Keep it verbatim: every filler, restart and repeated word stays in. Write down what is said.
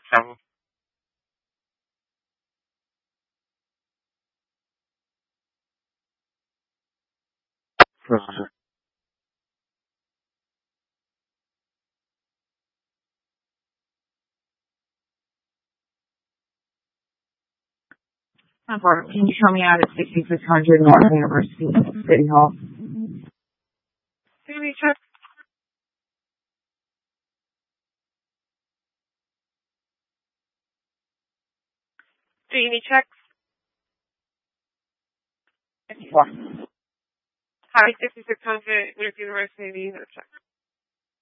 from from Barbara, can you show me out at sixty-six hundred North University City Hall? Do you need checks? Do you need checks? What? Hi, sixty-six hundred North University. Do you need a check?